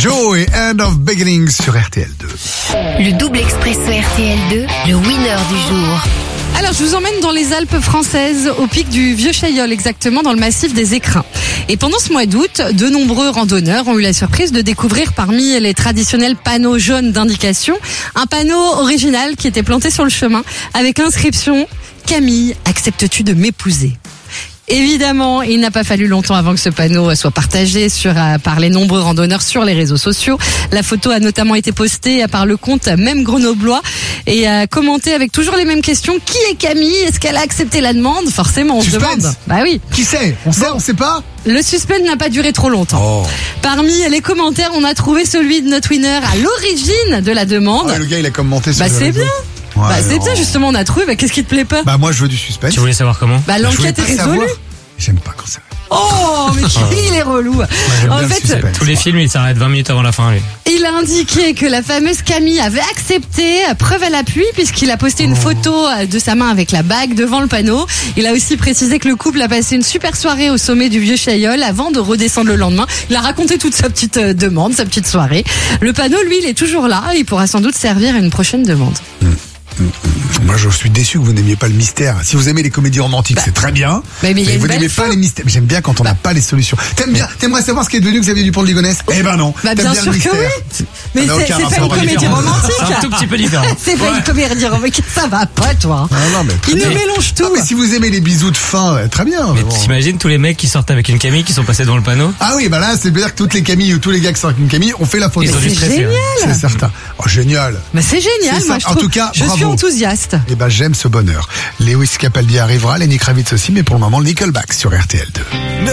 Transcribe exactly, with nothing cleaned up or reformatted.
Joe et End of Beginning sur R T L deux. Le double expresso R T L deux, le winner du jour. Alors, je vous emmène dans les Alpes françaises, au pic du Vieux-Chaillol, exactement dans le massif des Écrins. Et pendant ce mois d'août, de nombreux randonneurs ont eu la surprise de découvrir parmi les traditionnels panneaux jaunes d'indication, un panneau original qui était planté sur le chemin avec l'inscription « Camille, acceptes-tu de m'épouser ?» Évidemment, il n'a pas fallu longtemps avant que ce panneau soit partagé sur, euh, par les nombreux randonneurs sur les réseaux sociaux. La photo a notamment été postée par le compte Même Grenoblois et a commenté avec toujours les mêmes questions. Qui est Camille? Est-ce qu'elle a accepté la demande? Forcément, on se Suspense. demande. Bah oui. Qui sait? On sait, on sait pas? Le suspense n'a pas duré trop longtemps. Oh. Parmi les commentaires, on a trouvé celui de notre winner à l'origine de la demande. Ah, le gars, il a commenté sur Bah le c'est réseau. bien. Ouais, bah c'est non. bien, justement, on a trouvé. Bah, qu'est-ce qui te plaît pas? Bah moi, je veux du suspense. Tu voulais savoir comment? Bah Je voulais l'enquête est pas résolue. savoir. J'aime pas quand ça. Oh, mais il est relou. j'aime En bien le fait, suspense. Tous les films, ils s'arrêtent vingt minutes avant la fin, lui. il a indiqué que la fameuse Camille avait accepté, preuve à l'appui, puisqu'il a posté une photo de sa main avec la bague devant le panneau. Il a aussi précisé que le couple a passé une super soirée au sommet du Vieux-Chaillol avant de redescendre le lendemain. Il a raconté toute sa petite euh, demande, sa petite soirée. Le panneau, lui, il est toujours là. Il pourra sans doute servir à une prochaine demande. Moi, je suis déçu que vous n'aimiez pas le mystère. Si vous aimez les comédies romantiques, c'est très bien. Bah, mais il y a une vous belle n'aimez pas fin. les mystères. Mais j'aime bien quand on n'a pas les solutions. T'aimes bien, t'aimerais savoir ce qui est devenu Xavier Dupont de Ligonnès? Eh ben non. Bah, T'aimes bien bien sûr le que mystère. oui. Mais n'a c'est aucun c'est pas rapport une avec comédie différent. romantique. C'est un tout petit peu différent. C'est pas une comédie romantique. Ça va pas, toi. Ah non, mais très Il bien. nous mélange tout. Ah, mais si vous aimez les bisous de fin, euh, très bien. Mais Bon. t'imagines tous les mecs qui sortent avec une Camille qui sont passés devant le panneau? Ah oui, bah là, c'est bien que toutes les Camilles ou tous les gars qui sortent avec une Camille ont fait la photo. Ils ont dû C'est stresser, génial. ouais. C'est certain. Oh, génial. Mais c'est génial, C'est moi, ça. je En trouve. tout cas, je suis bravo. enthousiaste. Eh ben, j'aime ce bonheur. Lewis Capaldi arrivera, Lenny Kravitz aussi, mais pour le moment, Nickelback sur R T L deux.